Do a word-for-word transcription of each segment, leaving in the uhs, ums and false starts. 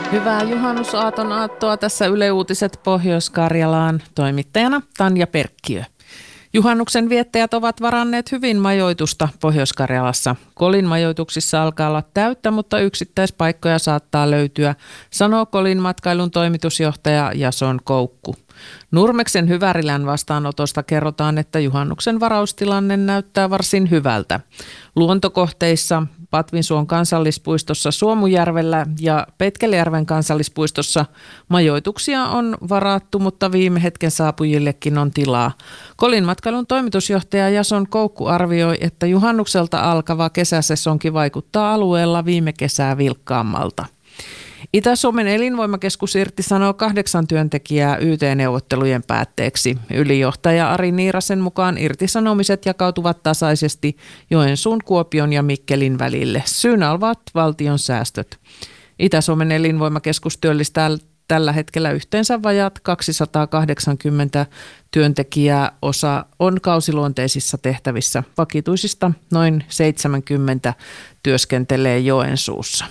Hyvää juhannusaaton aattoa tässä Yle Uutiset Pohjois-Karjalaan. Toimittajana Tanja Perkkiö. Juhannuksen viettäjät ovat varanneet hyvin majoitusta Pohjois-Karjalassa. Kolin majoituksissa alkaa olla täyttä, mutta yksittäispaikkoja saattaa löytyä, sanoo Kolin matkailun toimitusjohtaja Jason Koukku. Nurmeksen Hyvärilän vastaanotosta kerrotaan, että juhannuksen varaustilanne näyttää varsin hyvältä. Luontokohteissa Patvinsuon kansallispuistossa Suomujärvellä ja Petkeljärven kansallispuistossa majoituksia on varattu, mutta viime hetken saapujillekin on tilaa. Kolin matkailun toimitusjohtaja Jason Koukku arvioi, että juhannukselta alkava kesäsesonki vaikuttaa alueella viime kesää vilkkaammalta. Itä-Suomen elinvoimakeskus irtisanoo kahdeksan työntekijää Y T-neuvottelujen päätteeksi. Ylijohtaja Ari Niirasen mukaan irtisanomiset jakautuvat tasaisesti Joensuun, Kuopion ja Mikkelin välille. Syynä ovat valtion säästöt. Itä-Suomen elinvoimakeskus työllistää tällä hetkellä yhteensä vajaat kaksisataakahdeksankymmentä työntekijää. Osa on kausiluonteisissa tehtävissä. Vakituisista noin seitsemänkymmentä työskentelee Joensuussa.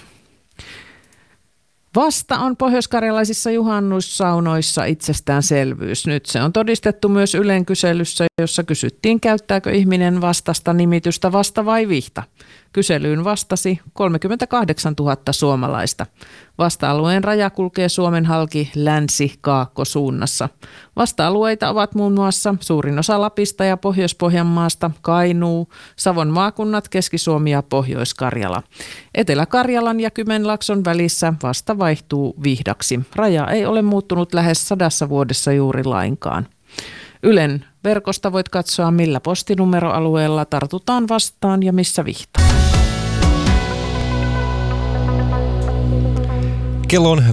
Vasta on pohjoiskarjalaisissa juhannussaunoissa itsestäänselvyys. Nyt se on todistettu myös Ylen kyselyssä, jossa kysyttiin, käyttääkö ihminen vastasta nimitystä vasta vai vihta. Kyselyyn vastasi kolmekymmentäkahdeksantuhatta suomalaista. Vasta-alueen raja kulkee Suomen halki länsi-kaakkosuunnassa. Vasta-alueita ovat muun muassa suurin osa Lapista ja Pohjois-Pohjanmaasta, Kainuu, Savon maakunnat, Keski-Suomi ja Pohjois-Karjala. Etelä-Karjalan ja Kymenlaakson välissä vasta vaihtuu vihdaksi. Raja ei ole muuttunut lähes sadassa vuodessa juuri lainkaan. Ylen verkosta voit katsoa, millä postinumeroalueella tartutaan vastaan ja missä vihtaan. Kello on